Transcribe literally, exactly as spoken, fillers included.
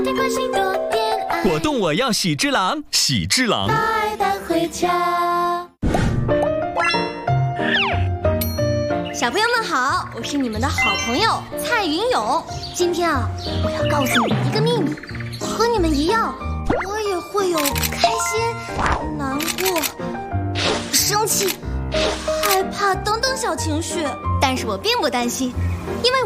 点关心，多点爱。 果冻我要喜之郎，喜之郎。 把爱带回家。小朋友们好，我是你们的好朋友蔡云勇。今天啊，我要告诉你们一个秘密，和你们一样，我也会有开心、难过、生气、害怕等等小情绪，但是我并不担心，因为